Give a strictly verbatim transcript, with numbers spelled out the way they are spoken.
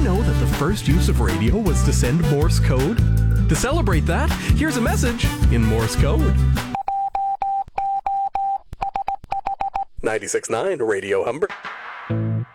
know that the first use of radio was to send Morse code? To celebrate that, here's a message in Morse code. ninety-six point nine Radio Humber.